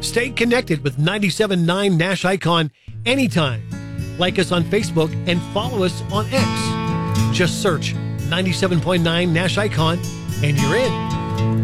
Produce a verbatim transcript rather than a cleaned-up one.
Stay connected with ninety-seven point nine Nash Icon anytime. Like us on Facebook and follow us on X. Just search ninety-seven point nine Nash Icon and you're in.